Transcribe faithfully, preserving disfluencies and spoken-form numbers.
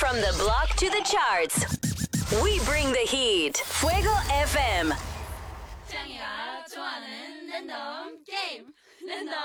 From the block to the charts, we bring the heat. Fuego F M. 짱이가 좋아하는 랜덤 게임 랜덤